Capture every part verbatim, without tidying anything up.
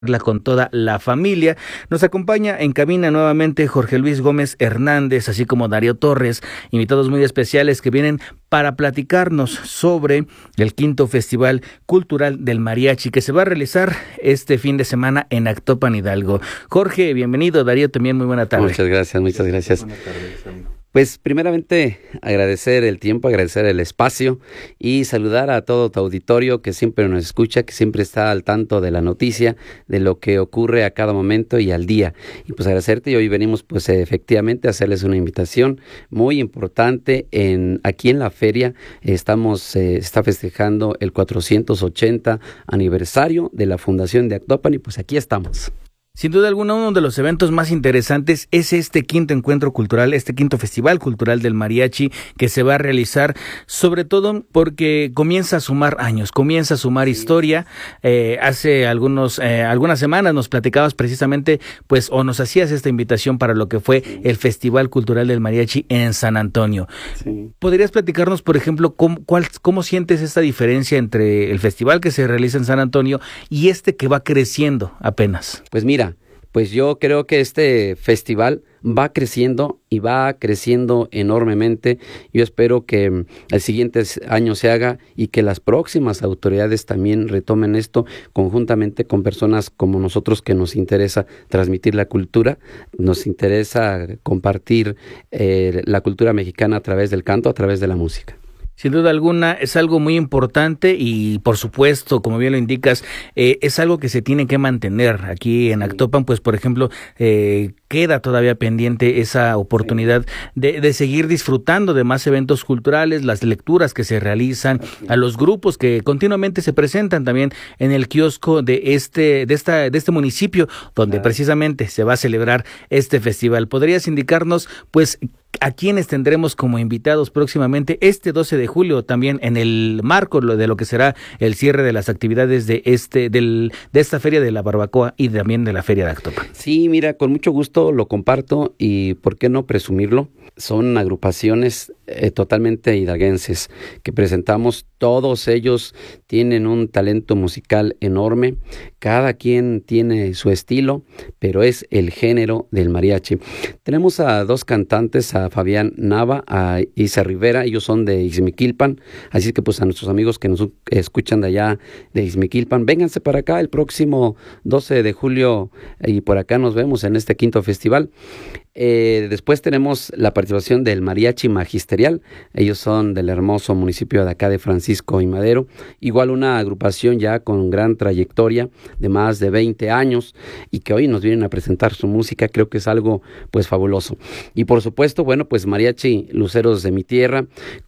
con toda la familia. Nos acompaña en cabina nuevamente Jorge Luis Gómez Hernández, así como Darío Torres, invitados muy especiales que vienen para platicarnos sobre el quinto Festival Cultural del Mariachi que se va a realizar este fin de semana en Actopan, Hidalgo. Jorge, bienvenido. Darío, también muy buena tarde. Muchas gracias, muchas gracias. Buenas tardes, amigo. Pues primeramente agradecer el tiempo, agradecer el espacio y saludar a todo tu auditorio que siempre nos escucha, que siempre está al tanto de la noticia, de lo que ocurre a cada momento y al día. Y pues agradecerte, y hoy venimos pues efectivamente a hacerles una invitación muy importante. En aquí en la feria estamos, eh, está festejando el cuatrocientos ochenta aniversario de la Fundación de Actopan y pues aquí estamos. Sin duda alguna, uno de los eventos más interesantes es este quinto encuentro cultural, este quinto Festival Cultural del Mariachi que se va a realizar, sobre todo porque comienza a sumar años, comienza a sumar historia. Eh, hace algunos, eh, algunas semanas nos platicabas precisamente, pues, o nos hacías esta invitación para lo que fue el Festival Cultural del Mariachi en San Antonio. Sí. ¿Podrías platicarnos, por ejemplo, cómo, cuál, cómo sientes esta diferencia entre el festival que se realiza en San Antonio y este que va creciendo apenas? Pues mira, pues yo creo que este festival va creciendo y va creciendo enormemente. Yo espero que el siguiente año se haga y que las próximas autoridades también retomen esto conjuntamente con personas como nosotros, que nos interesa transmitir la cultura, nos interesa compartir eh, la cultura mexicana a través del canto, a través de la música. Sin duda alguna es algo muy importante y por supuesto, como bien lo indicas, eh, es algo que se tiene que mantener. Aquí en Actopan, pues por ejemplo, eh, queda todavía pendiente esa oportunidad de, de seguir disfrutando de más eventos culturales, las lecturas que se realizan, a los grupos que continuamente se presentan también en el kiosco de este, de esta, de este municipio, donde precisamente se va a celebrar este festival. ¿Podrías indicarnos, pues, a quienes tendremos como invitados próximamente este doce de julio, también en el marco de lo que será el cierre de las actividades de este del de esta Feria de la Barbacoa y también de la Feria de Actopan? Sí, mira, con mucho gusto lo comparto y por qué no presumirlo. Son agrupaciones eh, totalmente hidalguenses que presentamos. Todos ellos tienen un talento musical enorme. Cada quien tiene su estilo, pero es el género del mariachi. Tenemos a dos cantantes, a Fabián Nava, a Isa Rivera. Ellos son de Ixmiquilpan, así que pues a nuestros amigos que nos escuchan de allá de Ixmiquilpan, vénganse para acá el próximo doce de julio y por acá nos vemos en este quinto festival. Eh, después tenemos la participación del Mariachi Magisterial. Ellos son del hermoso municipio de acá de Francisco y Madero. Igual una agrupación ya con gran trayectoria de más de veinte años y que hoy nos vienen a presentar su música. Creo que es algo pues fabuloso. Y por supuesto, bueno, pues Mariachi Luceros de mi Tierra,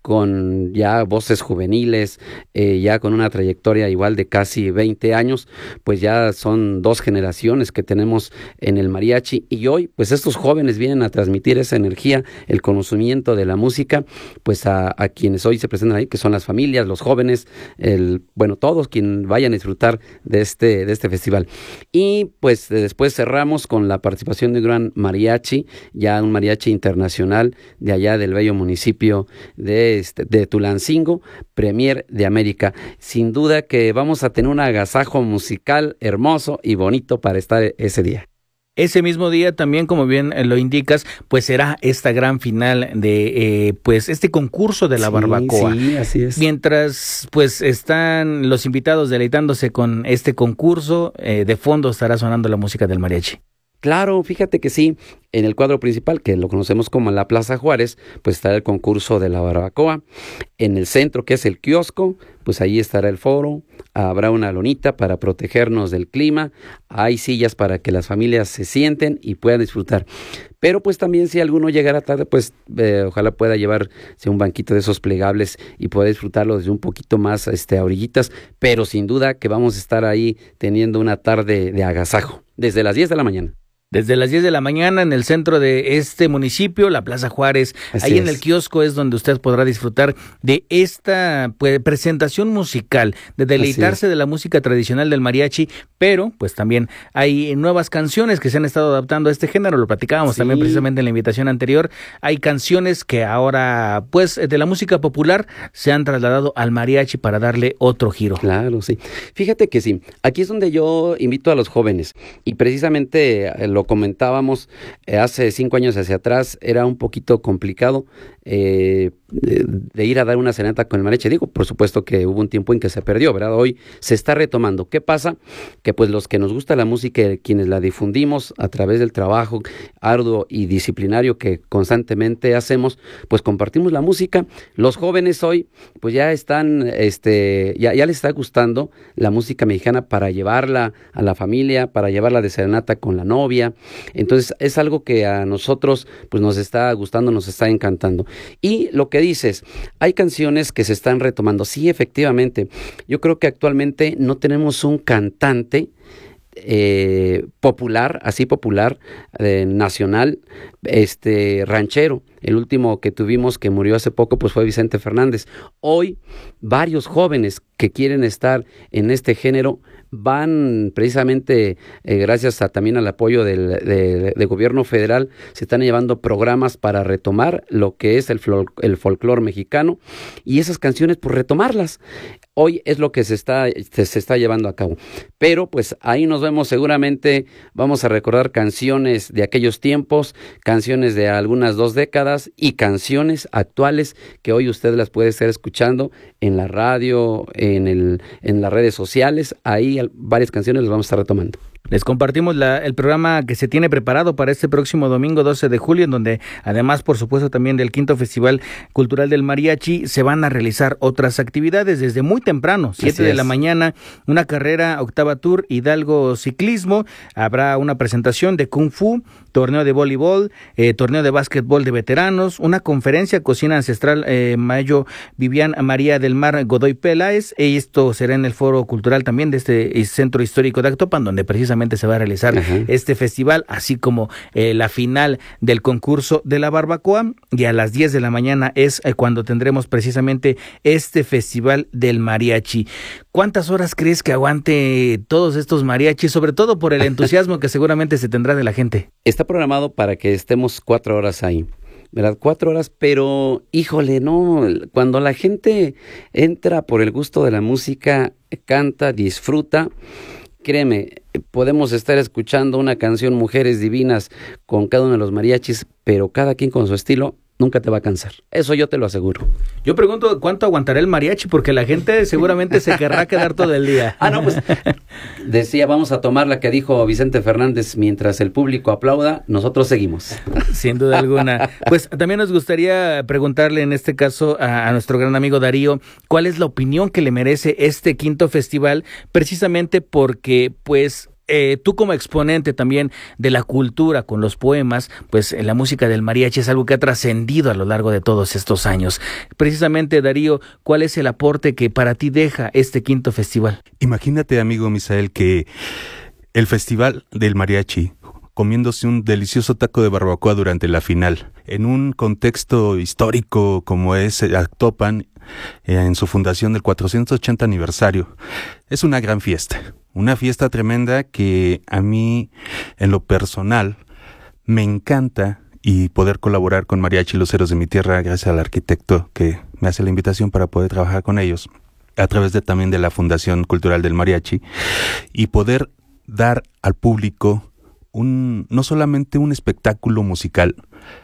con ya voces juveniles, eh, ya con una trayectoria igual de casi veinte años, pues ya son dos generaciones que tenemos en el mariachi y hoy pues estos jóvenes vienen a transmitir esa energía, el conocimiento de la música, pues a, a quienes hoy se presentan ahí, que son las familias, los jóvenes, el, bueno, todos quienes vayan a disfrutar de este, de este festival. Y pues después cerramos con la participación de un gran mariachi, ya un mariachi internacional de allá del bello municipio de, este, de Tulancingo, Premier de América. Sin duda que vamos a tener un agasajo musical hermoso y bonito para estar ese día. Ese mismo día también, como bien lo indicas, pues será esta gran final de eh, pues este concurso de la sí, barbacoa. Sí, así es. Mientras pues están los invitados deleitándose con este concurso, eh, de fondo estará sonando la música del mariachi. Claro, fíjate que sí, en el cuadro principal, que lo conocemos como la Plaza Juárez, pues estará el concurso de la barbacoa. En el centro, que es el kiosco, pues ahí estará el foro, habrá una lonita para protegernos del clima, hay sillas para que las familias se sienten y puedan disfrutar. Pero pues también si alguno llegara tarde, pues eh, ojalá pueda llevarse un banquito de esos plegables y poder disfrutarlo desde un poquito más este, a orillitas, pero sin duda que vamos a estar ahí teniendo una tarde de agasajo, desde las diez de la mañana. Desde las diez de la mañana en el centro de este municipio, la Plaza Juárez, Así ahí es. en el kiosco es donde usted podrá disfrutar de esta pues, presentación musical, de deleitarse de la música tradicional del mariachi, pero pues también hay nuevas canciones que se han estado adaptando a este género, lo platicábamos Sí. también precisamente en la invitación anterior. Hay canciones que ahora pues de la música popular se han trasladado al mariachi para darle otro giro. Claro, sí. Fíjate que sí, aquí es donde yo invito a los jóvenes y precisamente eh, lo comentábamos eh, hace cinco años hacia atrás, era un poquito complicado eh, de, de ir a dar una serenata con el mariachi. Digo, por supuesto que hubo un tiempo en que se perdió, ¿verdad? Hoy se está retomando. ¿Qué pasa? Que pues los que nos gusta la música, quienes la difundimos a través del trabajo arduo y disciplinario que constantemente hacemos, pues compartimos la música. Los jóvenes hoy pues ya están, este, ya, ya les está gustando la música mexicana para llevarla a la familia, para llevarla de serenata con la novia. Entonces es algo que a nosotros pues nos está gustando, nos está encantando. Y lo que dices, hay canciones que se están retomando. Sí, efectivamente, yo creo que actualmente no tenemos un cantante Eh, popular, así popular, eh, nacional, este ranchero. El último que tuvimos que murió hace poco pues fue Vicente Fernández. Hoy varios jóvenes que quieren estar en este género van precisamente eh, gracias a, también al apoyo del de, de gobierno federal, se están llevando programas para retomar lo que es el, fol el folclore mexicano y esas canciones pues retomarlas. Hoy es lo que se está, se, se está llevando a cabo. Pero pues ahí nos vemos seguramente, vamos a recordar canciones de aquellos tiempos, canciones de algunas dos décadas y canciones actuales que hoy usted las puede estar escuchando en la radio, en, el, en las redes sociales. Ahí varias canciones las vamos a estar retomando. Les compartimos la, el programa que se tiene preparado para este próximo domingo doce de julio, en donde además, por supuesto, también del quinto Festival Cultural del Mariachi, se van a realizar otras actividades desde muy temprano, siete de la mañana, una carrera Octava Tour Hidalgo Ciclismo, habrá una presentación de Kung Fu, torneo de voleibol, eh, torneo de básquetbol de veteranos, una conferencia Cocina Ancestral eh, Mayo Vivian María del Mar Godoy Peláez, y esto será en el Foro Cultural también de este Centro Histórico de Actopan, donde precisamente se va a realizar uh-huh. este festival, así como eh, la final del concurso de la barbacoa, y a las diez de la mañana es eh, cuando tendremos precisamente este festival del mariachi. ¿Cuántas horas crees que aguante todos estos mariachis, sobre todo por el entusiasmo que seguramente se tendrá de la gente? Está programado para que estemos cuatro horas ahí, ¿verdad? Cuatro horas, pero híjole, no, cuando la gente entra por el gusto de la música, canta, disfruta, créeme, podemos estar escuchando una canción Mujeres Divinas con cada uno de los mariachis, pero cada quien con su estilo, nunca te va a cansar. Eso yo te lo aseguro. Yo pregunto cuánto aguantará el mariachi, porque la gente seguramente se querrá quedar todo el día. Ah, no, pues decía, vamos a tomar la que dijo Vicente Fernández, mientras el público aplauda, nosotros seguimos. Sin duda alguna. Pues también nos gustaría preguntarle en este caso a, a nuestro gran amigo Darío, ¿cuál es la opinión que le merece este quinto festival? Precisamente porque, pues, Eh, tú como exponente también de la cultura con los poemas, pues eh, la música del mariachi es algo que ha trascendido a lo largo de todos estos años. Precisamente, Darío, ¿cuál es el aporte que para ti deja este quinto festival? Imagínate, amigo Misael, que el festival del mariachi, comiéndose un delicioso taco de barbacoa durante la final, en un contexto histórico como es Actopan, en su fundación del cuatrocientos ochenta aniversario, es una gran fiesta. Una fiesta tremenda que a mí, en lo personal, me encanta, y poder colaborar con Mariachi Luceros de mi Tierra, gracias al arquitecto que me hace la invitación para poder trabajar con ellos, a través de también de la Fundación Cultural del Mariachi, y poder dar al público un, no solamente un espectáculo musical,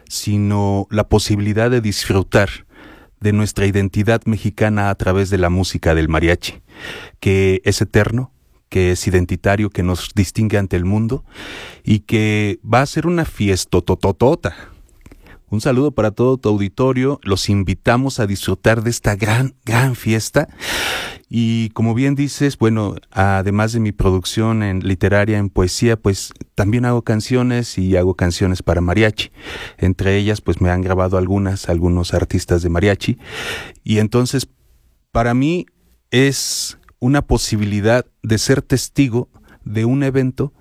sino la posibilidad de disfrutar de nuestra identidad mexicana a través de la música del mariachi, que es eterno, que es identitario, que nos distingue ante el mundo y que va a ser una fiesta tototota. Un saludo para todo tu auditorio, los invitamos a disfrutar de esta gran, gran fiesta. Y como bien dices, bueno, además de mi producción en literaria, en poesía, pues también hago canciones y hago canciones para mariachi. Entre ellas, pues me han grabado algunas, algunos artistas de mariachi. Y entonces, para mí es una posibilidad de ser testigo de un evento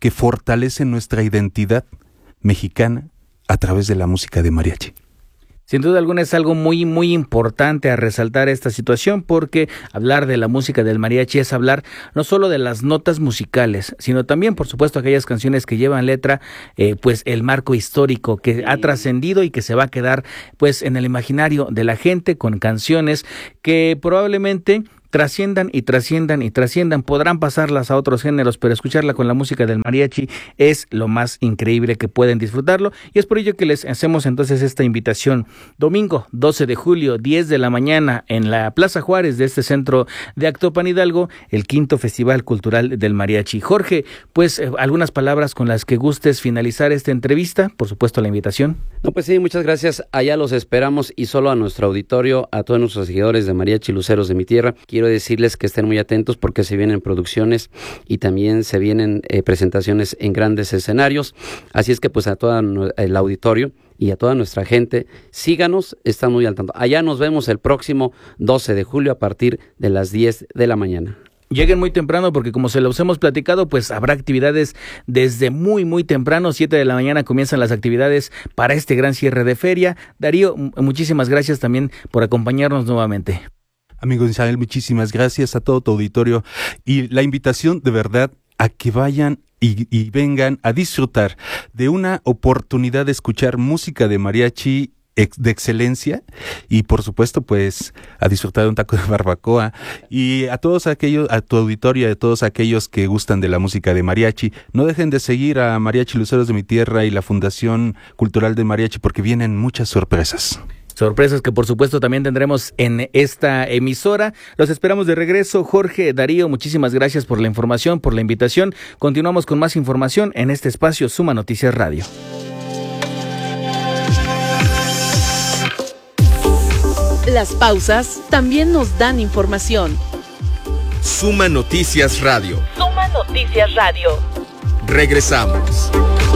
que fortalecen nuestra identidad mexicana a través de la música de mariachi. Sin duda alguna es algo muy, muy importante a resaltar esta situación, porque hablar de la música del mariachi es hablar no solo de las notas musicales, sino también, por supuesto, aquellas canciones que llevan letra, eh, pues el marco histórico que ha trascendido y que se va a quedar pues en el imaginario de la gente, con canciones que probablemente trasciendan y trasciendan y trasciendan. Podrán pasarlas a otros géneros, pero escucharla con la música del mariachi es lo más increíble que pueden disfrutarlo, y es por ello que les hacemos entonces esta invitación. Domingo doce de julio, diez de la mañana, en la Plaza Juárez de este centro de Actopan, Hidalgo, el quinto Festival Cultural del Mariachi. Jorge, pues eh, algunas palabras con las que gustes finalizar esta entrevista, por supuesto la invitación. No, pues sí, muchas gracias. Allá los esperamos, y solo a nuestro auditorio, a todos nuestros seguidores de Mariachi Luceros de mi tierra, quiero decirles que estén muy atentos, porque se vienen producciones y también se vienen eh, presentaciones en grandes escenarios. Así es que pues a todo el auditorio y a toda nuestra gente, síganos, están muy al tanto. Allá nos vemos el próximo doce de julio a partir de las diez de la mañana. Lleguen muy temprano, porque como se los hemos platicado, pues habrá actividades desde muy muy temprano. Siete de la mañana comienzan las actividades para este gran cierre de feria. Darío, muchísimas gracias también por acompañarnos nuevamente. Amigo Misael, muchísimas gracias a todo tu auditorio, y la invitación de verdad a que vayan y, y vengan a disfrutar de una oportunidad de escuchar música de mariachi ex, de excelencia, y por supuesto pues a disfrutar de un taco de barbacoa. Y a todos aquellos, a tu auditorio, a todos aquellos que gustan de la música de mariachi, no dejen de seguir a Mariachi Luceros de mi tierra y la Fundación Cultural de Mariachi, porque vienen muchas sorpresas. Sorpresas que por supuesto también tendremos en esta emisora. Los esperamos de regreso. Jorge, Darío, muchísimas gracias por la información, por la invitación. Continuamos con más información en este espacio Suma Noticias Radio. Las pausas también nos dan información. Suma Noticias Radio. Suma Noticias Radio. Regresamos.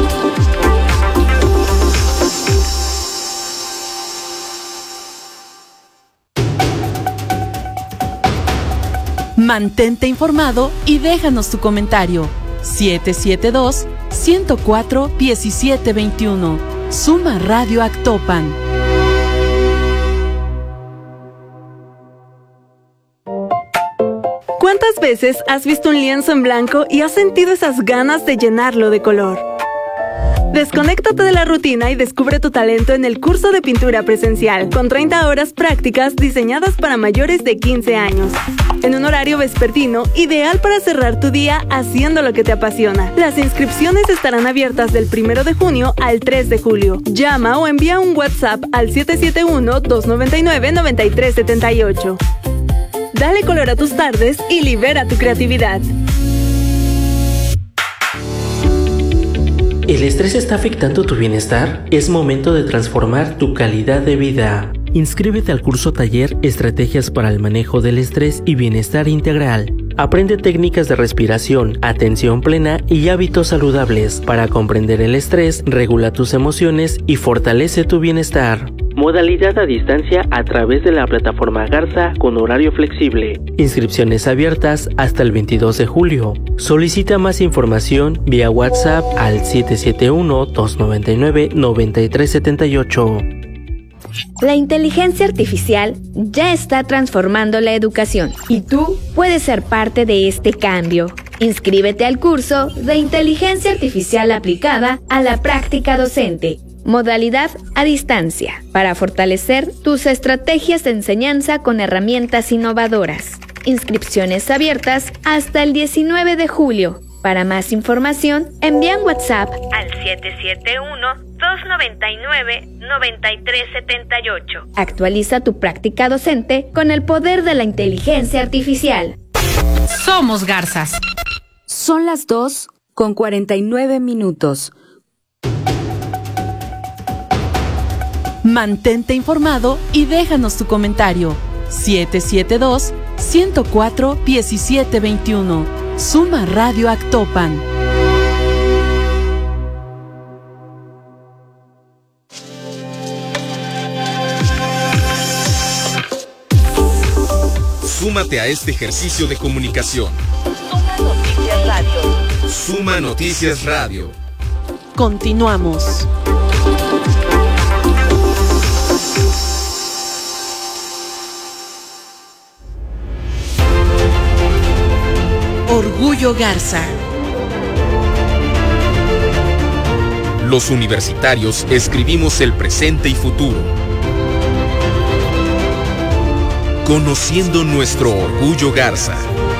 Mantente informado y déjanos tu comentario. siete siete dos, uno cero cuatro, uno siete dos uno. Suma Radio Actopan. ¿Cuántas veces has visto un lienzo en blanco y has sentido esas ganas de llenarlo de color? Desconéctate de la rutina y descubre tu talento en el curso de pintura presencial, con treinta horas prácticas diseñadas para mayores de quince años. En un horario vespertino, ideal para cerrar tu día haciendo lo que te apasiona. Las inscripciones estarán abiertas del primero de junio al tres de julio. Llama o envía un WhatsApp al siete siete uno, dos nueve nueve, nueve tres siete ocho. Dale color a tus tardes y libera tu creatividad. ¿El estrés está afectando tu bienestar? Es momento de transformar tu calidad de vida. Inscríbete al curso taller Estrategias para el manejo del estrés y bienestar integral. Aprende técnicas de respiración, atención plena y hábitos saludables para comprender el estrés, regula tus emociones y fortalece tu bienestar. Modalidad a distancia a través de la plataforma Garza con horario flexible. Inscripciones abiertas hasta el veintidós de julio. Solicita más información vía WhatsApp al siete siete uno, dos nueve nueve, nueve tres siete ocho. La inteligencia artificial ya está transformando la educación y tú puedes ser parte de este cambio. Inscríbete al curso de Inteligencia Artificial aplicada a la práctica docente. Modalidad a distancia, para fortalecer tus estrategias de enseñanza con herramientas innovadoras. Inscripciones abiertas hasta el diecinueve de julio. Para más información, envía un WhatsApp al siete siete uno, dos nueve nueve, nueve tres siete ocho. Actualiza tu práctica docente con el poder de la inteligencia artificial. Somos Garzas. Son las dos con cuarenta y nueve minutos. Mantente informado y déjanos tu comentario. siete siete dos, uno cero cuatro, uno siete dos uno. Suma Radio Actopan. Súmate a este ejercicio de comunicación. Suma Noticias Radio. Suma Noticias Radio. Continuamos. Orgullo Garza. Los universitarios escribimos el presente y futuro. Conociendo nuestro orgullo Garza.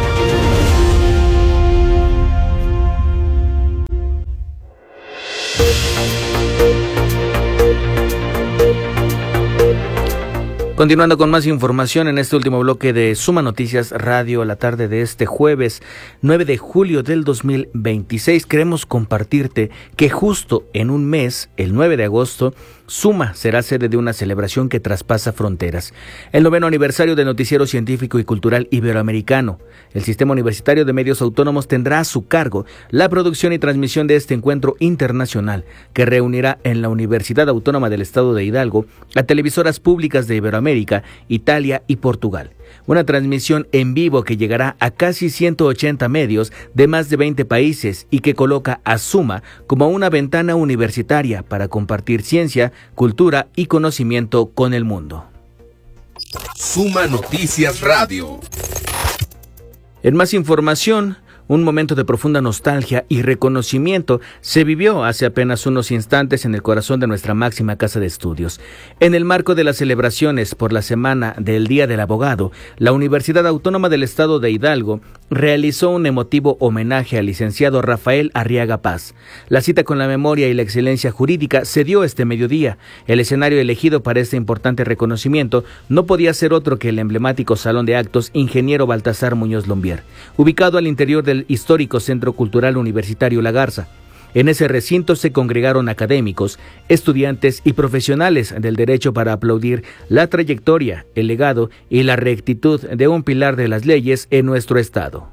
Continuando con más información en este último bloque de Suma Noticias Radio, la tarde de este jueves nueve de julio del dos mil veintiséis, queremos compartirte que justo en un mes, el nueve de agosto, Suma será sede de una celebración que traspasa fronteras. El noveno aniversario del Noticiero Científico y Cultural Iberoamericano. El Sistema Universitario de Medios Autónomos tendrá a su cargo la producción y transmisión de este encuentro internacional que reunirá en la Universidad Autónoma del Estado de Hidalgo a televisoras públicas de Iberoamérica, Italia y Portugal. Una transmisión en vivo que llegará a casi ciento ochenta medios de más de veinte países y que coloca a Suma como una ventana universitaria para compartir ciencia, cultura y conocimiento con el mundo. Suma Noticias Radio. En más información, un momento de profunda nostalgia y reconocimiento se vivió hace apenas unos instantes en el corazón de nuestra máxima casa de estudios. En el marco de las celebraciones por la Semana del Día del Abogado, la Universidad Autónoma del Estado de Hidalgo realizó un emotivo homenaje al licenciado Rafael Arriaga Paz. La cita con la memoria y la excelencia jurídica se dio este mediodía. El escenario elegido para este importante reconocimiento no podía ser otro que el emblemático Salón de Actos Ingeniero Baltasar Muñoz Lombier, ubicado al interior del histórico Centro Cultural Universitario La Garza. En ese recinto se congregaron académicos, estudiantes y profesionales del derecho para aplaudir la trayectoria, el legado y la rectitud de un pilar de las leyes en nuestro estado.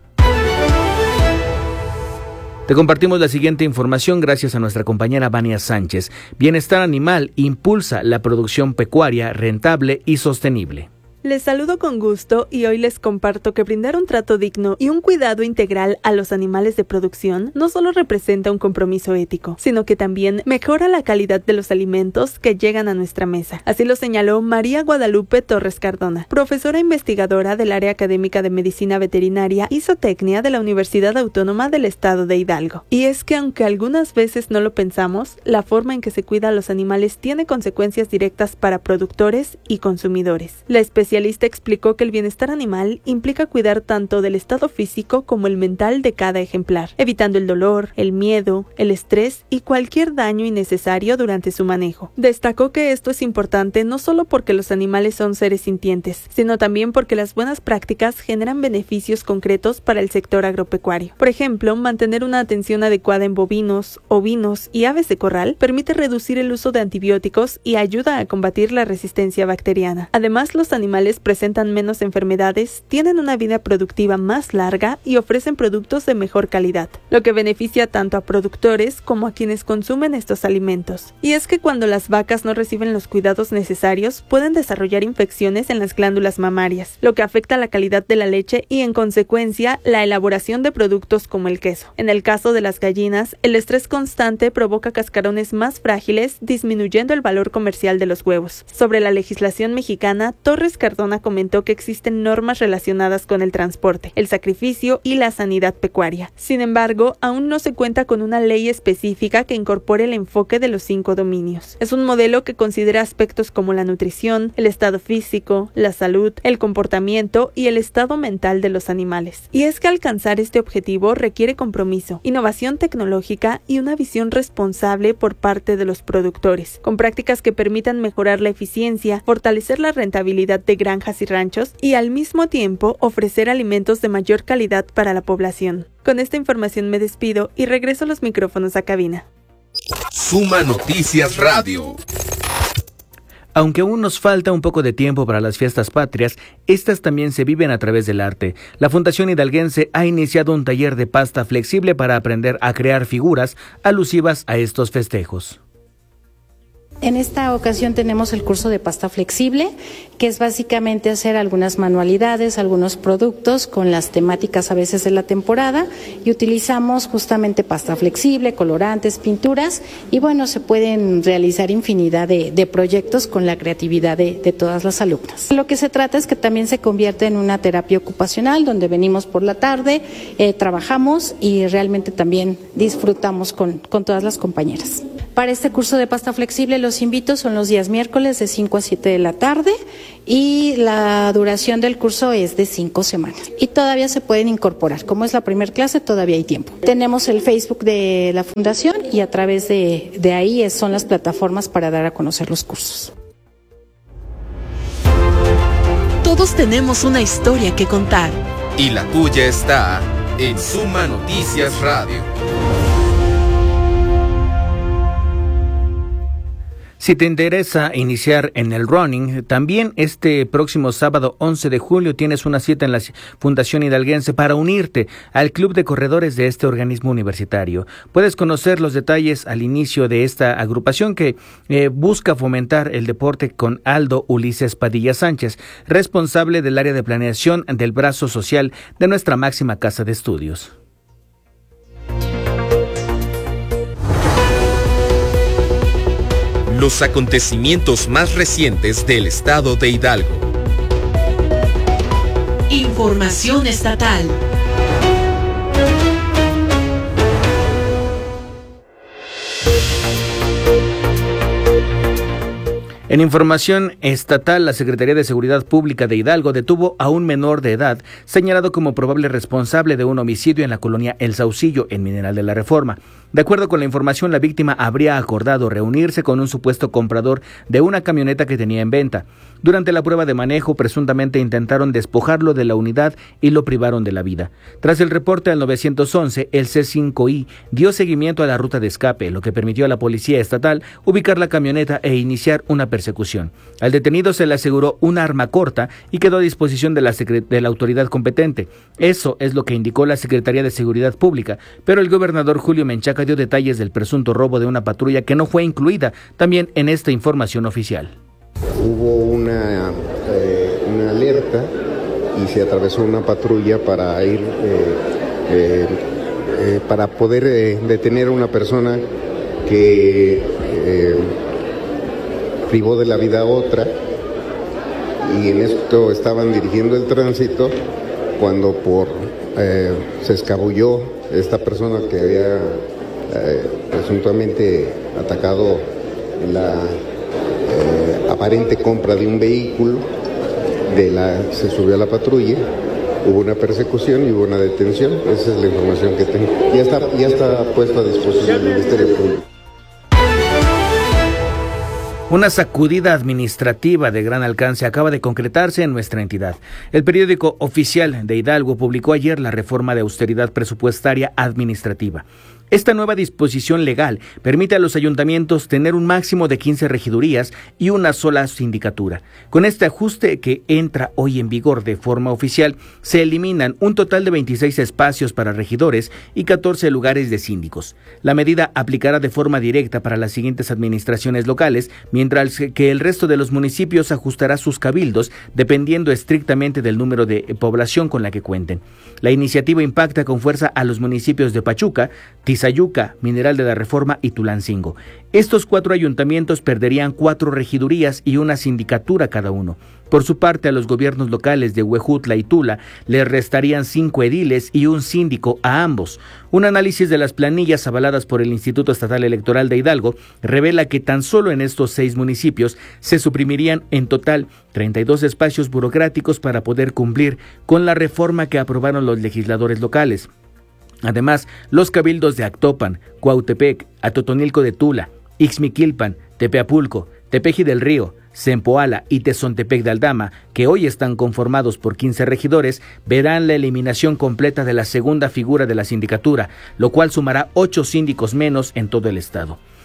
Te compartimos la siguiente información gracias a nuestra compañera Vania Sánchez. Bienestar Animal impulsa la producción pecuaria rentable y sostenible. Les saludo con gusto y hoy les comparto que brindar un trato digno y un cuidado integral a los animales de producción no solo representa un compromiso ético, sino que también mejora la calidad de los alimentos que llegan a nuestra mesa. Así lo señaló María Guadalupe Torres Cardona, profesora investigadora del área académica de Medicina Veterinaria y Zootecnia de la Universidad Autónoma del Estado de Hidalgo. Y es que aunque algunas veces no lo pensamos, la forma en que se cuida a los animales tiene consecuencias directas para productores y consumidores. La especie El especialista explicó que el bienestar animal implica cuidar tanto del estado físico como el mental de cada ejemplar, evitando el dolor, el miedo, el estrés y cualquier daño innecesario durante su manejo. Destacó que esto es importante no solo porque los animales son seres sintientes, sino también porque las buenas prácticas generan beneficios concretos para el sector agropecuario. Por ejemplo, mantener una atención adecuada en bovinos, ovinos y aves de corral permite reducir el uso de antibióticos y ayuda a combatir la resistencia bacteriana. Además, los animales presentan menos enfermedades, tienen una vida productiva más larga y ofrecen productos de mejor calidad, lo que beneficia tanto a productores como a quienes consumen estos alimentos. Y es que cuando las vacas no reciben los cuidados necesarios, pueden desarrollar infecciones en las glándulas mamarias, lo que afecta la calidad de la leche y, en consecuencia, la elaboración de productos como el queso. En el caso de las gallinas, el estrés constante provoca cascarones más frágiles, disminuyendo el valor comercial de los huevos. Sobre la legislación mexicana, Torres Cardona comentó que existen normas relacionadas con el transporte, el sacrificio y la sanidad pecuaria. Sin embargo, aún no se cuenta con una ley específica que incorpore el enfoque de los cinco dominios. Es un modelo que considera aspectos como la nutrición, el estado físico, la salud, el comportamiento y el estado mental de los animales. Y es que alcanzar este objetivo requiere compromiso, innovación tecnológica y una visión responsable por parte de los productores, con prácticas que permitan mejorar la eficiencia, fortalecer la rentabilidad de granjas y ranchos y al mismo tiempo ofrecer alimentos de mayor calidad para la población. Con esta información me despido y regreso los micrófonos a cabina. Suma Noticias Radio. Aunque aún nos falta un poco de tiempo para las fiestas patrias, estas también se viven a través del arte. La Fundación Hidalguense ha iniciado un taller de pasta flexible para aprender a crear figuras alusivas a estos festejos. En esta ocasión tenemos el curso de pasta flexible, que es básicamente hacer algunas manualidades, algunos productos con las temáticas a veces de la temporada, y utilizamos justamente pasta flexible, colorantes, pinturas, y bueno, se pueden realizar infinidad de, de proyectos con la creatividad de, de todas las alumnas. Lo que se trata es que también se convierte en una terapia ocupacional, donde venimos por la tarde, eh, trabajamos y realmente también disfrutamos con, con todas las compañeras. Para este curso de pasta flexible los invito, son los días miércoles de cinco a siete de la tarde y la duración del curso es de cinco semanas. Y todavía se pueden incorporar, como es la primera clase todavía hay tiempo. Tenemos el Facebook de la Fundación y a través de, de ahí son las plataformas para dar a conocer los cursos. Todos tenemos una historia que contar. Y la tuya está en Suma Noticias Radio. Si te interesa iniciar en el running, también este próximo sábado once de julio tienes una cita en la Fundación Hidalguense para unirte al club de corredores de este organismo universitario. Puedes conocer los detalles al inicio de esta agrupación que eh, busca fomentar el deporte con Aldo Ulises Padilla Sánchez, responsable del área de planeación del brazo social de nuestra máxima casa de estudios. Los acontecimientos más recientes del estado de Hidalgo. Información estatal. En información estatal, la Secretaría de Seguridad Pública de Hidalgo detuvo a un menor de edad señalado como probable responsable de un homicidio en la colonia El Saucillo, en Mineral de la Reforma. De acuerdo con la información, la víctima habría acordado reunirse con un supuesto comprador de una camioneta que tenía en venta. Durante la prueba de manejo, presuntamente intentaron despojarlo de la unidad y lo privaron de la vida. Tras el reporte al nueve once, el C cinco I dio seguimiento a la ruta de escape, lo que permitió a la Policía Estatal ubicar la camioneta e iniciar una persecución. Al detenido se le aseguró un arma corta y quedó a disposición de la, secre- de la autoridad competente. Eso es lo que indicó la Secretaría de Seguridad Pública, pero el gobernador Julio Menchaca dio detalles del presunto robo de una patrulla que no fue incluida también en esta información oficial. Hubo una, eh, una alerta y se atravesó una patrulla para ir eh, eh, eh, para poder eh, detener a una persona que eh, privó de la vida a otra, y en esto estaban dirigiendo el tránsito cuando por eh, se escabulló esta persona que había eh, presuntamente atacado la eh, aparente compra de un vehículo, de la, se subió a la patrulla, hubo una persecución y hubo una detención. Esa es la información que tengo. Ya está, ya está puesto a disposición del Ministerio Público. Una sacudida administrativa de gran alcance acaba de concretarse en nuestra entidad. El periódico oficial de Hidalgo publicó ayer la reforma de austeridad presupuestaria administrativa. Esta nueva disposición legal permite a los ayuntamientos tener un máximo de quince regidurías y una sola sindicatura. Con este ajuste que entra hoy en vigor de forma oficial, se eliminan un total de veintiséis espacios para regidores y catorce lugares de síndicos. La medida aplicará de forma directa para las siguientes administraciones locales, mientras que el resto de los municipios ajustará sus cabildos dependiendo estrictamente del número de población con la que cuenten. La iniciativa impacta con fuerza a los municipios de Pachuca, Tizayuca, Mineral de la Reforma y Tulancingo. Estos cuatro ayuntamientos perderían cuatro regidurías y una sindicatura cada uno. Por su parte, a los gobiernos locales de Huejutla y Tula les restarían cinco ediles y un síndico a ambos. Un análisis de las planillas avaladas por el Instituto Estatal Electoral de Hidalgo revela que tan solo en estos seis municipios se suprimirían en total treinta y dos espacios burocráticos para poder cumplir con la reforma que aprobaron los legisladores locales. Además, los cabildos de Actopan, Cuautepec, Atotonilco de Tula, Ixmiquilpan, Tepeapulco, Tepeji del Río, Zempoala y Tezontepec de Aldama, que hoy están conformados por quince regidores, verán la eliminación completa de la segunda figura de la sindicatura, lo cual sumará ocho síndicos menos en todo el estado.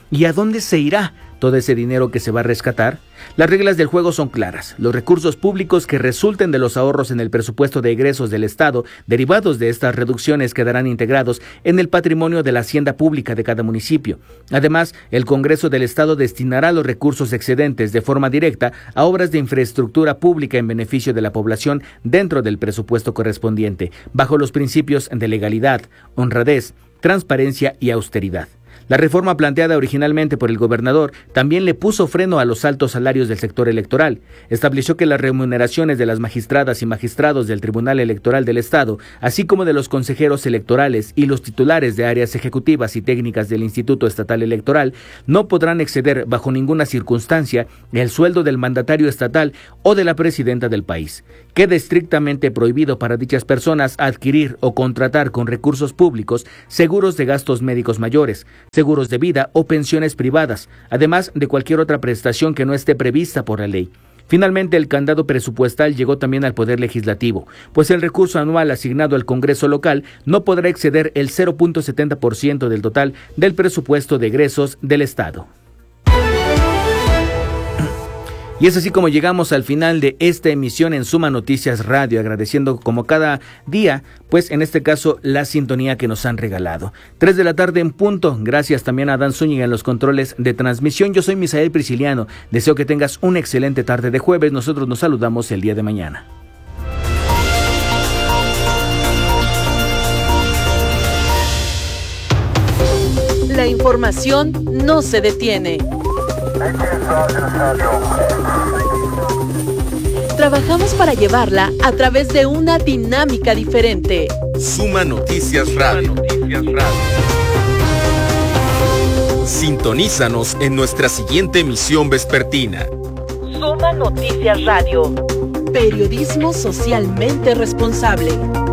¿Y a dónde se irá todo ese dinero que se va a rescatar? Las reglas del juego son claras. Los recursos públicos que resulten de los ahorros en el presupuesto de egresos del Estado derivados de estas reducciones quedarán integrados en el patrimonio de la hacienda pública de cada municipio. Además, el Congreso del Estado destinará los recursos excedentes de forma directa a obras de infraestructura pública en beneficio de la población dentro del presupuesto correspondiente, bajo los principios de legalidad, honradez, transparencia y austeridad. La reforma planteada originalmente por el gobernador también le puso freno a los altos salarios del sector electoral. Estableció que las remuneraciones de las magistradas y magistrados del Tribunal Electoral del Estado, así como de los consejeros electorales y los titulares de áreas ejecutivas y técnicas del Instituto Estatal Electoral, no podrán exceder bajo ninguna circunstancia el sueldo del mandatario estatal o de la presidenta del país. Queda estrictamente prohibido para dichas personas adquirir o contratar con recursos públicos seguros de gastos médicos mayores, seguros de vida o pensiones privadas, además de cualquier otra prestación que no esté prevista por la ley. Finalmente, el candado presupuestal llegó también al Poder Legislativo, pues el recurso anual asignado al Congreso local no podrá exceder el cero punto setenta por ciento del total del presupuesto de egresos del Estado. Y es así como llegamos al final de esta emisión en Suma Noticias Radio, agradeciendo como cada día, pues en este caso, la sintonía que nos han regalado. Tres de la tarde en punto, gracias también a Dan Zúñiga en los controles de transmisión. Yo soy Misael Prisciliano, deseo que tengas una excelente tarde de jueves, nosotros nos saludamos el día de mañana. La información no se detiene. Trabajamos para llevarla a través de una dinámica diferente. Suma Noticias Radio. Sintonízanos en nuestra siguiente emisión vespertina. Suma Noticias Radio. Periodismo socialmente responsable.